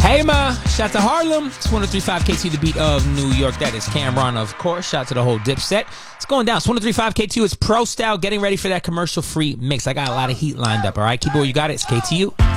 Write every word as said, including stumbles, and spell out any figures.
Hey ma, shout to Harlem. It's one oh three point five K T, the beat of New York. That is Cameron, of course. Shout to the whole Dipset. It's going down. It's one oh three point five K T U. It's Pro Style, getting ready for that commercial-free mix. I got a lot of heat lined up, all right? Keep it where you got it. It's K T U.